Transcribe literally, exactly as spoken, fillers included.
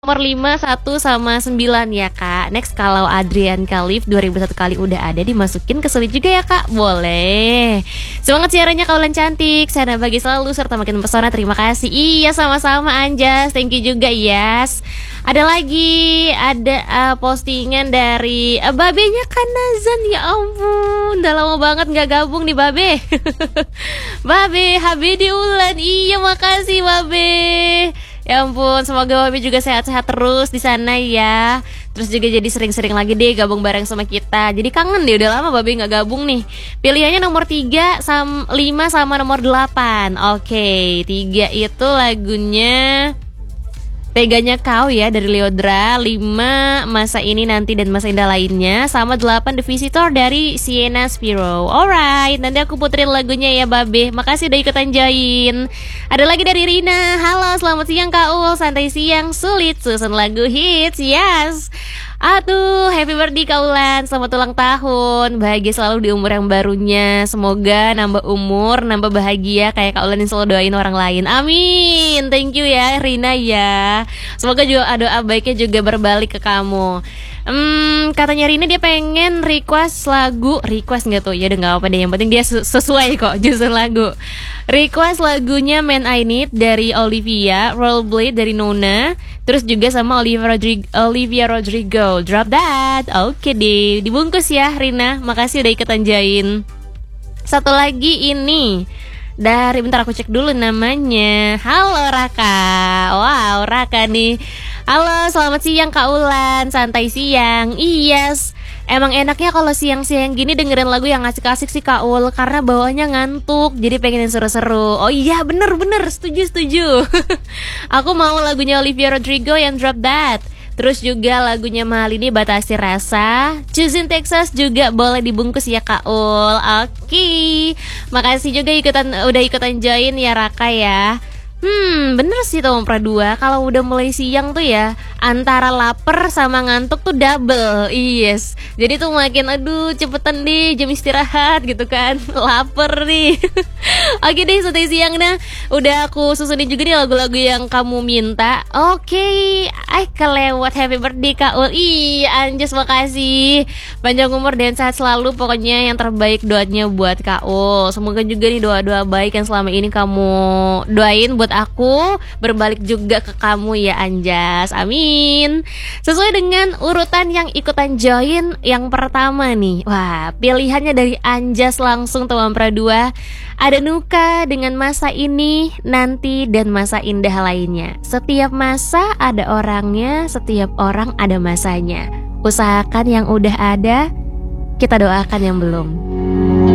Nomor lima, satu, sama sembilan ya Kak. Next kalau Adrian Khalif dua ribu satu kali udah ada, dimasukin ke sulit juga ya Kak. Boleh. Semangat siarannya Kaulan cantik. Sana bagi selalu serta makin pesona. Terima kasih. Iya sama-sama Anjas. Thank you juga Yas. Ada lagi, ada uh, postingan dari uh, babenya Kanazan. Ya ampun, udah lama banget gak gabung nih Babe. Babe, Habidi Ulan. Iya makasih Babe. Ya ampun, semoga Babe juga sehat-sehat terus di sana ya. Terus juga jadi sering-sering lagi deh gabung bareng sama kita. Jadi kangen deh, udah lama Babe gak gabung nih. Pilihannya nomor tiga, sam, lima sama nomor delapan. Oke, tiga itu lagunya Teganya Kau ya dari Leodra. Lima Masa Ini Nanti dan Masa Indah Lainnya. Sama delapan The Visitor dari Sienna Spiro. Alright, nanti aku puterin lagunya ya Babe. Makasih udah ikutan join. Ada lagi dari Rina. Halo, selamat siang Kak Ul. Santai siang, sulit susun lagu hits. Yes. Aduh, happy birthday Kak Ulan. Selamat ulang tahun. Bahagia selalu di umur yang barunya. Semoga nambah umur, nambah bahagia kayak Kak Ulan yang selalu doain orang lain. Amin. Thank you ya Rina ya. Semoga juga doa baiknya juga berbalik ke kamu. Hmm, katanya Rina dia pengen request lagu. Request gak tuh? Ya udah gak apa-apa deh. Yang penting dia sesuai kok nyusun lagu. Request lagunya Man I Need dari Olivia, Rollerblade dari Nona, terus juga sama Olivia Rodrigo, Olivia Rodrigo. Drop that. Oke deh, dibungkus ya Rina. Makasih udah ikutan join. Satu lagi ini dari, bentar aku cek dulu namanya. Halo Raka. Wow, Raka nih. Halo, selamat siang Kak Ulan. Santai siang. Yes. Emang enaknya kalau siang-siang gini dengerin lagu yang asik-asik sih Kak Ul, karena bawahnya ngantuk, jadi pengen yang seru-seru. Oh iya, bener-bener, setuju-setuju. Aku mau lagunya Olivia Rodrigo yang Drop That. Terus juga lagunya Mahalini Batasi Rasa. Choosing Texas juga boleh dibungkus ya Kak Ul. Oke. Makasih juga ikutan udah ikutan join ya Raka ya. Hmm, bener sih Tom Pradua. Kalau udah mulai siang tuh ya, antara lapar sama ngantuk tuh double. Yes. Jadi tuh makin aduh cepetan deh jam istirahat gitu kan. Lapar nih. Oke deh, santai siang nah. Udah aku susunin juga nih lagu-lagu yang kamu minta. Oke, ay kelewat happy birthday Kak Ul. Ih, Anjas makasih. Panjang umur dan sehat selalu. Pokoknya yang terbaik doanya buat Kak Ul. Semoga juga nih doa-doa baik yang selama ini kamu doain buat aku berbalik juga ke kamu ya Anjas. Amin. Sesuai dengan urutan yang ikutan join yang pertama nih. Wah, pilihannya dari Anjas langsung Tuan Pradua. Ada Nuka dengan Masa Ini, Nanti, dan Masa Indah Lainnya. Setiap masa ada orangnya, setiap orang ada masanya. Usahakan yang udah ada, kita doakan yang belum.